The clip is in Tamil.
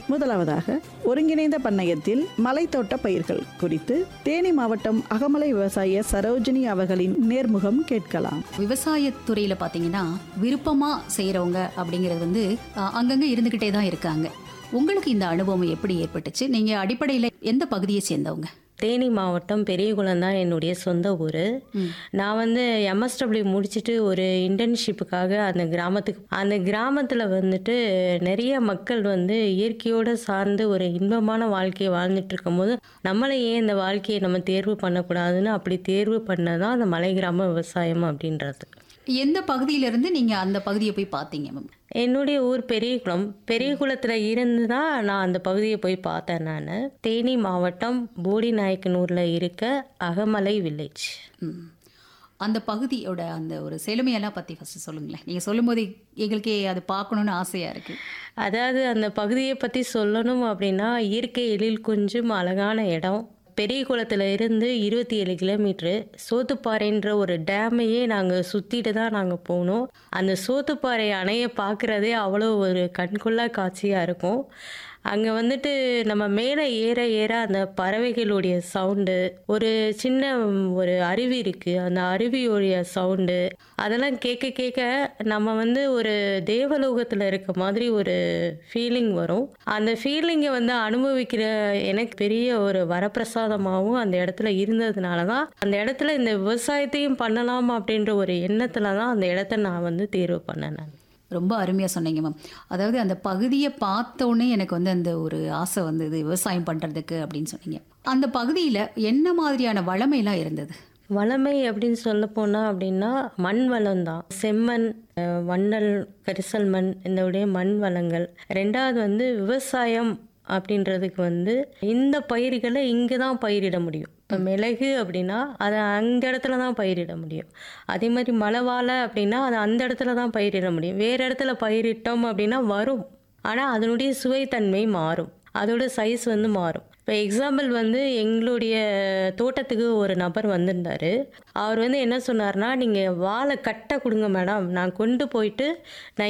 முதலாவதாக ஒருங்கிணைந்த பண்ணையத்தில் மலைத்தோட்ட பயிர்கள் குறித்து தேனி மாவட்டம் அகமலை விவசாய சரோஜினி அவர்களின் நேர்முகம் கேட்கலாம். விவசாயத்துறையில பாத்தீங்கன்னா விருப்பமா செய்யறவங்க அப்படிங்கிறது வந்து அங்கங்க இருந்துகிட்டே தான் இருக்காங்க. உங்களுக்கு இந்த அனுபவம் எப்படி ஏற்பட்டுச்சு? நீங்க அடிப்படையில எந்த பகுதியை சேர்ந்தவங்க? தேனி மாவட்டம் பெரியகுளம் தான் என்னுடைய சொந்த ஊர். நான் வந்து எம்எஸ்டபிள்யூ முடிச்சுட்டு ஒரு இன்டர்ன்ஷிப்புக்காக அந்த கிராமத்தில் வந்துட்டு நிறைய மக்கள் வந்து இயற்கையோடு சார்ந்து ஒரு இன்பமான வாழ்க்கையை வாழ்ந்துட்டு இருக்கும்போது நம்மளை ஏன் இந்த வாழ்க்கையை நம்ம தேர்வு பண்ணக்கூடாதுன்னு அப்படி தேர்வு பண்ணதான் அந்த மலை கிராம விவசாயம் அப்படின்றது. எந்த பகுதியிலிருந்து நீங்க அந்த பகுதியை போய் பார்த்தீங்க மேம்? என்னுடைய ஊர் பெரியகுளத்தில் இருந்து தான் நான் அந்த பகுதியை போய் பார்த்தேன். நான் தேனி மாவட்டம் போடிநாயக்கனூரில் இருக்க அகமலை வில்லேஜ். அந்த பகுதியோட அந்த ஒரு செழுமையெல்லாம் பற்றி ஃபஸ்ட்டு சொல்லுங்களேன். நீங்கள் சொல்லும்போது எங்களுக்கே அது பார்க்கணுன்னு ஆசையாக இருக்குது. அதாவது அந்த பகுதியை பற்றி சொல்லணும் அப்படின்னா இயற்கை எழில் கொஞ்சம் அழகான இடம். பெரியகுளத்தில் இருந்து 27 கிலோமீட்ரு சோத்துப்பாறைன்ற ஒரு டேமையே நாங்கள் சுற்றிட்டு தான் நாங்கள் போனோம். அந்த சோத்துப்பாறை அணையை பார்க்குறதே அவ்வளோ ஒரு கண்கொள்ளா காட்சியாக இருக்கும். அங்கே வந்துட்டு நம்ம மேலே ஏற ஏற அந்த பறவைகளுடைய சவுண்டு, ஒரு சின்ன ஒரு அருவி இருக்குது, அந்த அருவியோடைய சவுண்டு அதெல்லாம் கேட்க கேட்க நம்ம வந்து ஒரு தேவலோகத்தில் இருக்க மாதிரி ஒரு ஃபீலிங் வரும். அந்த ஃபீலிங்கை வந்து அனுபவிக்கிற எனக்கு பெரிய ஒரு வரப்பிரசாதமாகவும் அந்த இடத்துல இருந்ததுனால தான் அந்த இடத்துல இந்த விவசாயத்தையும் பண்ணலாம் அப்படின்ற ஒரு எண்ணத்தில் தான் அந்த இடத்த நான் வந்து தேர்வு பண்ணேன். நான் ரொம்ப அருமையாக சொன்னீங்க மேம். அதாவது அந்த பகுதியை பார்த்தோன்னே எனக்கு வந்து அந்த ஒரு ஆசை வந்தது விவசாயம் பண்ணுறதுக்கு அப்படின்னு சொன்னீங்க. அந்த பகுதியில் என்ன மாதிரியான வளமையெல்லாம் இருந்தது? வளமை அப்படின்னு சொல்ல போனால் அப்படின்னா மண் வளம் தான். செம்மண், வண்டல், கரிசல் மண், இந்த மண் வளங்கள். ரெண்டாவது வந்து விவசாயம் அப்படின்றதுக்கு வந்து இந்த பயிர்களை இங்கே தான் பயிரிட முடியும். இப்போ மிளகு அப்படின்னா அதை அந்த இடத்துல தான் பயிரிட முடியும். அதே மாதிரி மலை வாழை அப்படின்னா அதை அந்த இடத்துல தான் பயிரிட முடியும். வேறு இடத்துல பயிரிட்டோம் அப்படின்னா வரும், ஆனால் அதனுடைய சுவைத்தன்மை மாறும், அதோட சைஸ் வந்து மாறும். இப்போ எக்ஸாம்பிள் வந்து எங்களுடைய தோட்டத்துக்கு ஒரு நபர் வந்திருந்தார். அவர் வந்து என்ன சொன்னார்னா, நீங்கள் வாழை கட்டை கொடுங்க மேடம், நான் கொண்டு போயிட்டு நான்